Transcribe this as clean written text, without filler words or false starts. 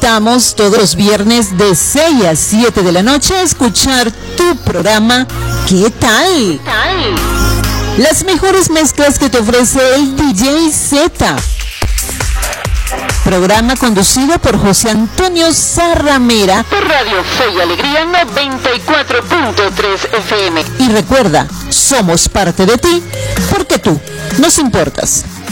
invitamos todos los viernes de 6 a 7 de la noche a escuchar tu programa ¿Qué tal? Las mejores mezclas que te ofrece el DJ Z. Programa conducido por José Antonio Zarramera por Radio Fe y Alegría 94.3 FM. Y recuerda, somos parte de ti porque tú nos importas.